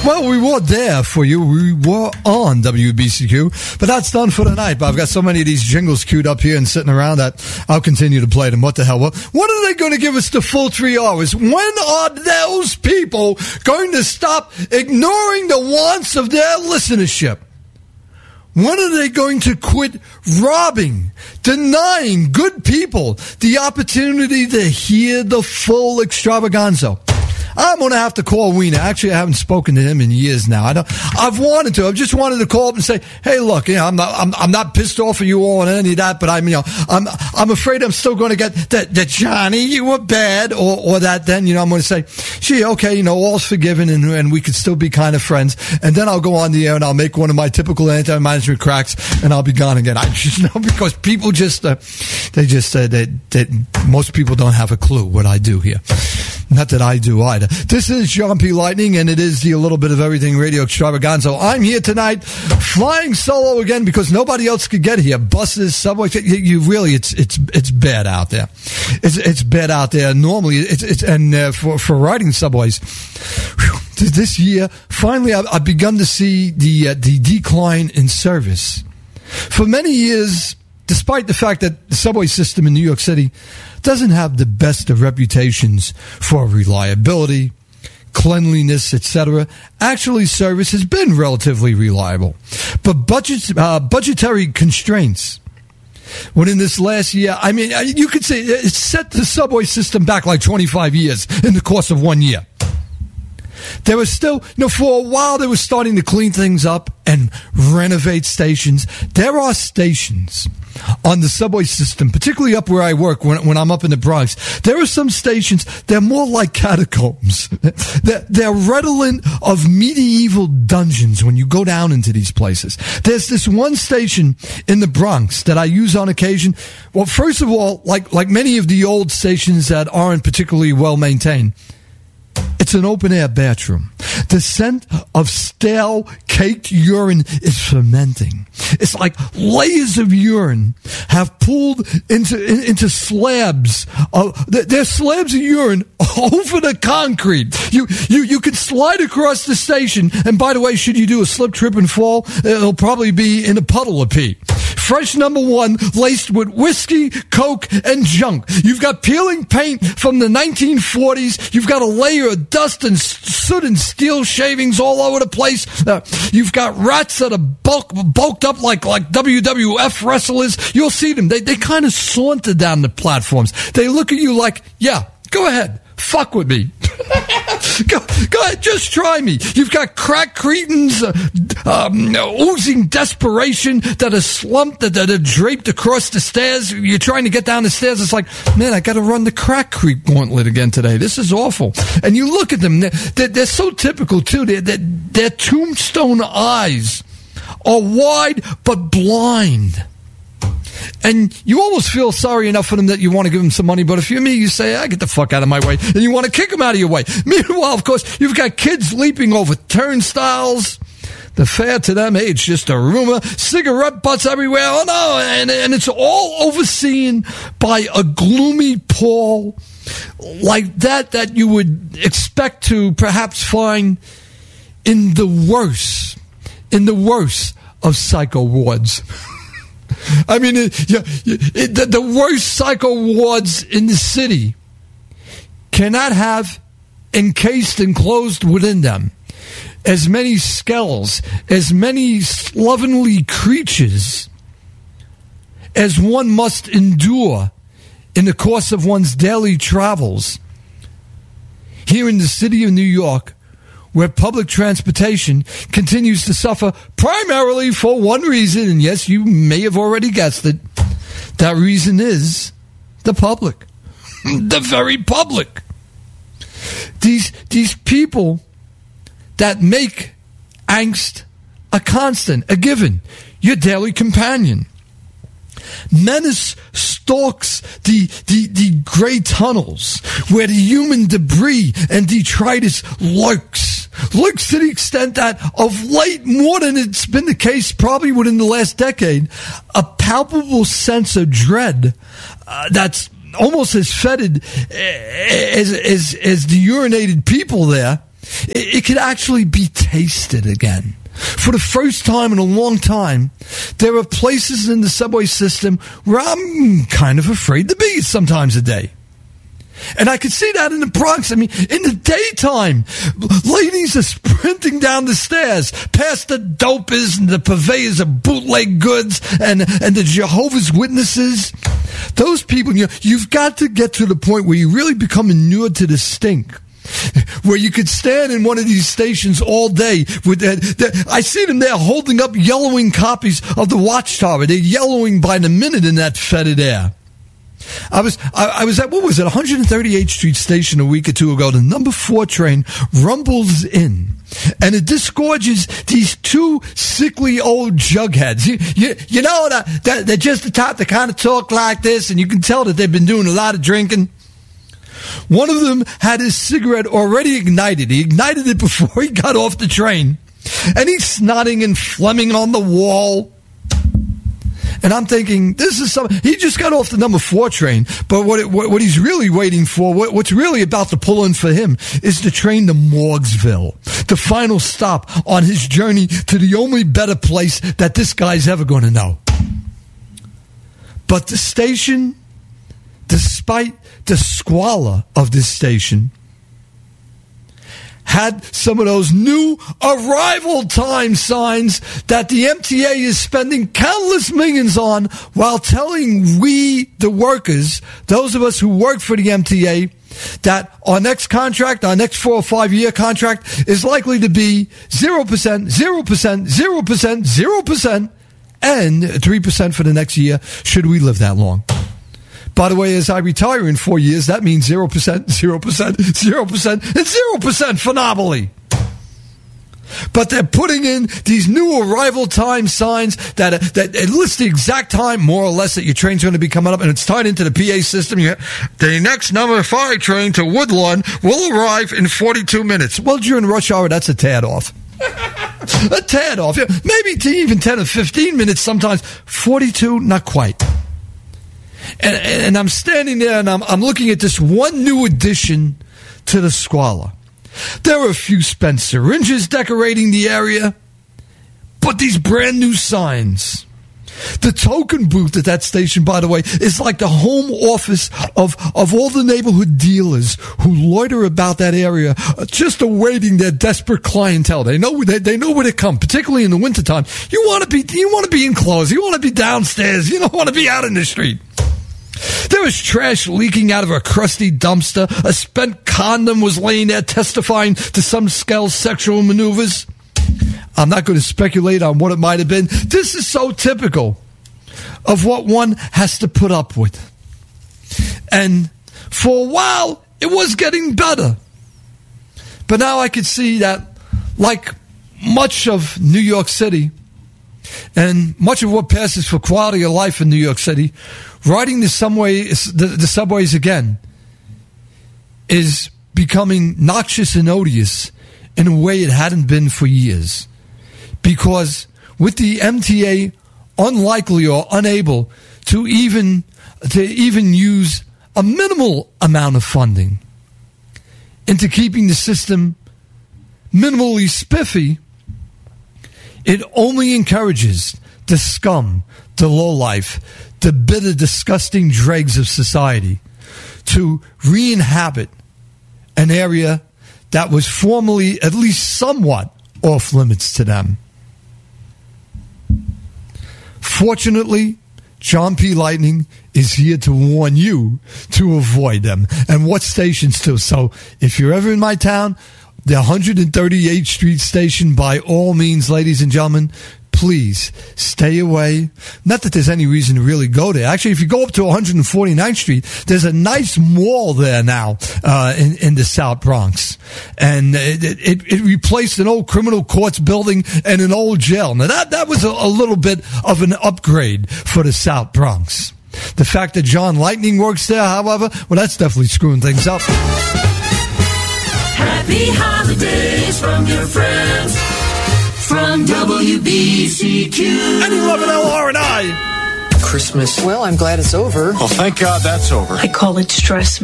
Well, we were there for you. We were on WBCQ, but that's done for the night. But I've got so many of these jingles queued up here and sitting around that I'll continue to play them. What the hell? When are they going to give us the full 3 hours? When are those people going to stop ignoring the wants of their listenership? When are they going to quit robbing, denying good people the opportunity to hear the full extravaganza? I'm going to have to call Wiener. Actually, I haven't spoken to him in years now. I've wanted to. I've just wanted to call up and say, hey, look, I'm not pissed off at you all and any of that, but I'm afraid I'm still going to get that Johnny, you were bad, or that then, I'm going to say, gee, okay, all's forgiven and we could still be kind of friends. And then I'll go on the air and I'll make one of my typical anti-management cracks and I'll be gone again. I just know because people just, they just said that most people don't have a clue what I do here. Not that I do either. This is John P. Lightning, and it is the A Little Bit of Everything Radio Extravaganza. I'm here tonight, flying solo again because nobody else could get here. Buses, subways, it's bad out there. It's bad out there. Normally, for riding subways, this year, finally, I've begun to see the decline in service. For many years, despite the fact that the subway system in New York City doesn't have the best of reputations for reliability, cleanliness, etc., actually service has been relatively reliable. But budgetary constraints within this last year, you could say it set the subway system back like 25 years in the course of 1 year. There was still, for a while they were starting to clean things up and renovate stations. There are stations on the subway system, particularly up where I work when I'm up in the Bronx. There are some stations, they're more like catacombs. They're redolent of medieval dungeons when you go down into these places. There's this one station in the Bronx that I use on occasion. Well, first of all, like many of the old stations that aren't particularly well maintained, it's an open-air bathroom. The scent of stale, caked urine is fermenting. It's like layers of urine have pooled into slabs. There's slabs of urine over the concrete. You could slide across the station, and by the way, should you do a slip, trip, and fall, it'll probably be in a puddle of pee. Fresh number one, laced with whiskey, coke, and junk. You've got peeling paint from the 1940s. You've got a layer of dust and soot and steel shavings all over the place. You've got rats that are bulked up like WWF wrestlers. You'll see them. They kind of saunter down the platforms. They look at you like, yeah, go ahead. Fuck with me. Go ahead, just try me. You've got crack cretins oozing desperation that are slumped, that are draped across the stairs. You're trying to get down the stairs. It's like, man, I got to run the crack creep gauntlet again today. This is awful. And you look at them. They're so typical, too. Their tombstone eyes are wide but blind. And you almost feel sorry enough for them that you want to give them some money. But if you're me, you say, get the fuck out of my way. And you want to kick them out of your way. Meanwhile, of course, you've got kids leaping over turnstiles. The fare to them, hey, it's just a rumor. Cigarette butts everywhere. Oh, no. And it's all overseen by a gloomy pall like that you would expect to perhaps find in the worst of psycho wards. The worst psycho wards in the city cannot have encased and closed within them as many skulls, as many slovenly creatures as one must endure in the course of one's daily travels. Here in the city of New York, where public transportation continues to suffer primarily for one reason, and yes, you may have already guessed it. That reason is the public. The very public. These people that make angst a constant, a given, your daily companion. Menace stalks the gray tunnels where the human debris and detritus lurks to the extent that of late, more than it's been the case probably within the last decade, a palpable sense of dread that's almost as fetid as the urinated people there it could actually be tasted again. For the first time in a long time, there are places in the subway system where I'm kind of afraid to be sometimes a day. And I could see that in the Bronx. I mean, in the daytime, ladies are sprinting down the stairs past the dopers and the purveyors of bootleg goods and the Jehovah's Witnesses. Those people, you've got to get to the point where you really become inured to the stink. Where you could stand in one of these stations all day with I see them there holding up yellowing copies of the Watchtower. They're yellowing by the minute in that fetid air. I was at, what was it, 138th Street Station a week or two ago. The number 4 train rumbles in, and it disgorges these 2 sickly old jugheads. You know that they're just the type that kind of talk like this, and you can tell that they've been doing a lot of drinking. One of them had his cigarette already ignited. He ignited it before he got off the train, and he's snotting and phlegming on the wall. And I'm thinking, this is something. He just got off the number 4 train, but what he's really waiting for, what's really about to pull in for him, is the train to Morgsville, the final stop on his journey to the only better place that this guy's ever going to know. But the station, despite the squalor of this station, had some of those new arrival time signs that the MTA is spending countless millions on, while telling we, the workers, those of us who work for the MTA, that our next contract, our next 4 or 5 year contract, is likely to be 0%, 0%, 0%, 0%, and 3% for the next year, should we live that long. By the way, as I retire in 4 years, that means 0%, 0%, 0%, and 0% phenomenally. But they're putting in these new arrival time signs that list the exact time, more or less, that your train's going to be coming up, and it's tied into the PA system. The next number 5 train to Woodlawn will arrive in 42 minutes. Well, during rush hour, that's a tad off. A tad off. Maybe to even 10 or 15 minutes sometimes. 42, not quite. And I'm standing there and I'm looking at this one new addition to the squalor. There are a few spent syringes decorating the area, but these brand new signs. The token booth at that station, by the way, is like the home office of all the neighborhood dealers who loiter about that area, just awaiting their desperate clientele. They know where to come, particularly in the wintertime. You want to be enclosed. You want to be downstairs. You don't want to be out in the street. There was trash leaking out of a crusty dumpster. A spent condom was laying there testifying to some skilled sexual maneuvers. I'm not going to speculate on what it might have been. This is so typical of what one has to put up with. And for a while, it was getting better. But now I could see that, like much of New York City, and much of what passes for quality of life in New York City, riding the subways again is becoming noxious and odious in a way it hadn't been for years. Because with the MTA unlikely or unable to even use a minimal amount of funding into keeping the system minimally spiffy, it only encourages the scum, the lowlife, the bitter, disgusting dregs of society to re-inhabit an area that was formerly at least somewhat off limits to them. Fortunately, John P. Lightning is here to warn you to avoid them, and what stations too. So if you're ever in my town, the 138th Street station, by all means, ladies and gentlemen, please stay away. Not that there's any reason to really go there. Actually, if you go up to 149th Street, there's a nice mall there now in the South Bronx. And it replaced an old criminal courts building and an old jail. Now, that was a little bit of an upgrade for the South Bronx. The fact that John Lightning works there, however, well, that's definitely screwing things up. Happy holidays from your friends from WBCQ. And 11 LR and I. Christmas. Well, I'm glad it's over. Well, thank God that's over. I call it stress